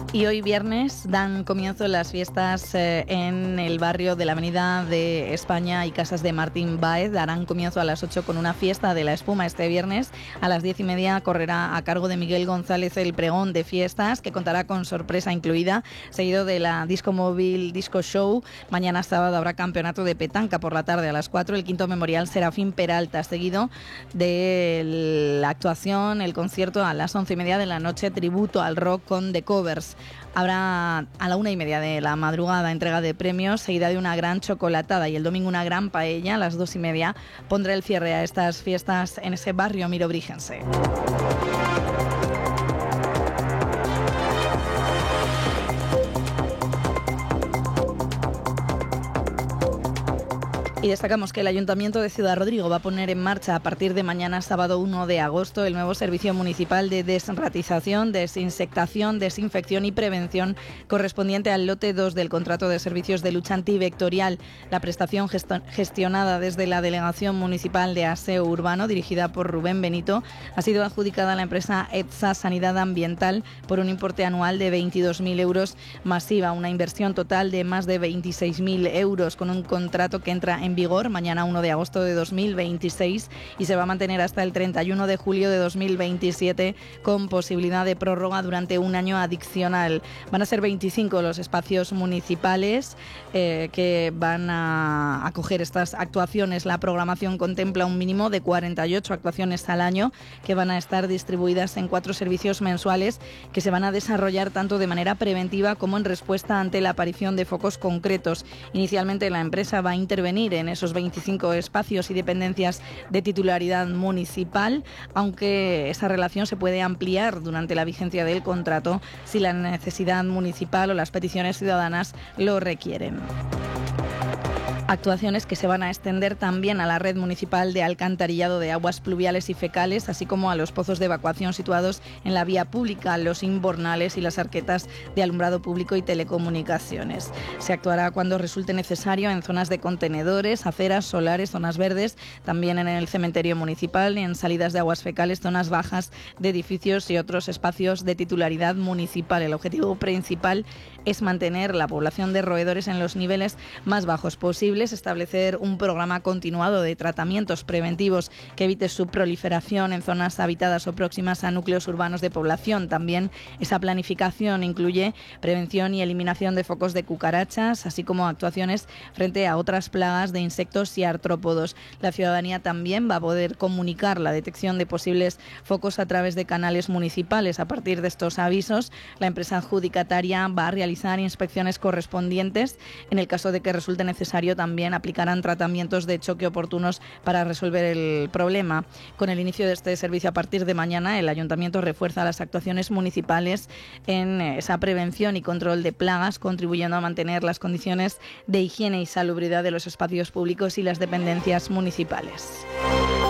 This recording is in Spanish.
Y hoy viernes dan comienzo las fiestas en el barrio de la Avenida de España y Casas de Martín Báez. Darán comienzo a las 8 con una fiesta de la espuma este viernes. A las 10:30 correrá a cargo de Miguel González el pregón de fiestas, que contará con sorpresa incluida, seguido de la Disco Móvil Disco Show. Mañana sábado habrá campeonato de petanca por la tarde a las 4. El quinto memorial Serafín Peralta, seguido de la actuación, el concierto a las 11:30 de la noche, tributo al rock con The Covers. Habrá a la 1:30 de la madrugada entrega de premios, seguida de una gran chocolatada, y el domingo una gran paella. A las 2:30 pondrá el cierre a estas fiestas en ese barrio mirobrígense. Y destacamos que el Ayuntamiento de Ciudad Rodrigo va a poner en marcha a partir de mañana, sábado 1 de agosto, el nuevo servicio municipal de desratización, desinsectación, desinfección y prevención correspondiente al lote 2 del contrato de servicios de lucha antivectorial. La prestación gestionada desde la Delegación Municipal de Aseo Urbano, dirigida por Rubén Benito, ha sido adjudicada a la empresa ETSA Sanidad Ambiental por un importe anual de 22.000 euros masiva, una inversión total de más de 26.000 euros, con un contrato que entra en vigor mañana 1 de agosto de 2026 y se va a mantener hasta el 31 de julio de 2027 con posibilidad de prórroga durante un año adicional. Van a ser 25 los espacios municipales que van a acoger estas actuaciones. La programación contempla un mínimo de 48 actuaciones al año que van a estar distribuidas en 4 servicios mensuales que se van a desarrollar tanto de manera preventiva como en respuesta ante la aparición de focos concretos. Inicialmente la empresa va a intervenir en esos 25 espacios y dependencias de titularidad municipal, aunque esa relación se puede ampliar durante la vigencia del contrato si la necesidad municipal o las peticiones ciudadanas lo requieren. Actuaciones que se van a extender también a la red municipal de alcantarillado de aguas pluviales y fecales, así como a los pozos de evacuación situados en la vía pública, los inbornales y las arquetas de alumbrado público y telecomunicaciones. Se actuará cuando resulte necesario en zonas de contenedores, aceras, solares, zonas verdes, también en el cementerio municipal y en salidas de aguas fecales, zonas bajas de edificios y otros espacios de titularidad municipal. El objetivo principal es mantener la población de roedores en los niveles más bajos posibles, establecer un programa continuado de tratamientos preventivos que evite su proliferación en zonas habitadas o próximas a núcleos urbanos de población. También esa planificación incluye prevención y eliminación de focos de cucarachas, así como actuaciones frente a otras plagas de insectos y artrópodos. La ciudadanía también va a poder comunicar la detección de posibles focos a través de canales municipales. A partir de estos avisos, la empresa adjudicataria va a realizar inspecciones correspondientes. En el caso de que resulte necesario, también aplicarán tratamientos de choque oportunos para resolver el problema. Con el inicio de este servicio a partir de mañana, el Ayuntamiento refuerza las actuaciones municipales en esa prevención y control de plagas, contribuyendo a mantener las condiciones de higiene y salubridad de los espacios públicos y las dependencias municipales.